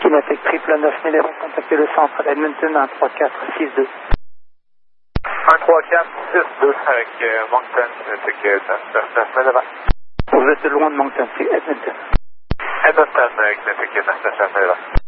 Kinetic 99000, contactez le centre d'Edmonton 13462. 13462 avec Moncton, Kinetic 99000. Vous êtes loin de Moncton, c'est Edmonton. Edmonton, Kinetic 99000.